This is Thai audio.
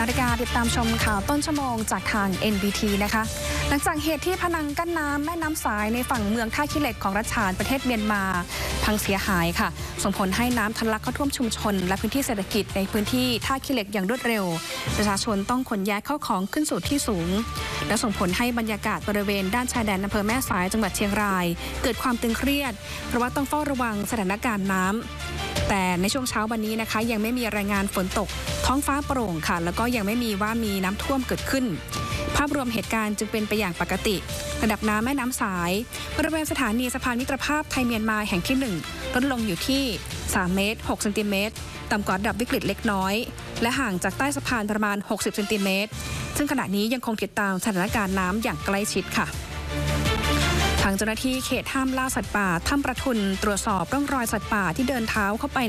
นาฬิกาติดตามชมข่าวต้นชั่วโมงจากทาง NBT นะคะหลังจากเหตุที่พนังกั้นน้ำแม่น้ำสายในฝั่งเมืองท่าขี้เหล็กของรัชฉานประเทศเมียนมาพังเสียหายค่ะส่งผลให้น้ำทะลักเข้าท่วมชุมชนและพื้นที่เศรษฐกิจในพื้นที่ท่าขี้เหล็กอย่างรวดเร็วประชาชนต้องขนย้ายเข้าของขึ้นสู่ที่สูงและส่งผลให้บรรยากาศบริเวณด้านชายแดนอำเภอแม่สายจังหวัดเชียงรายเกิดความตึงเครียดเพราะว่าต้องเฝ้าระวังสถานการณ์น้ำแต่ในช่วงเช้าวันนี้นะคะยังไม่มีรายงานฝนตกท้องฟ้าโปร่งค่ะแล้วก็ยังไม่มีว่ามีน้ำท่วมเกิดขึ้นภาพรวมเหตุการณ์จึงเป็นไปอย่างปกติระดับน้ำแม่น้ำสายบริเวณสถานีสะพานมิตรภาพไทยเมียนมาแห่งที่1ลดลงอยู่ที่3 เมตร 6 เซนติเมตรต่ำกว่าระดับวิกฤตเล็กน้อยและห่างจากใต้สะพานประมาณ60 เซนติเมตรซึ่งขณะนี้ยังคงติดตามสถานการณ์น้ำอย่างใกล้ชิดค่ะทางเจ้าหน้าที่เขตห้ามล่าสัตว์ป่าถ้ำประทุนตรวจสอบร่องรอยสัตว์ป่าที่เดินเท้าเข้าไป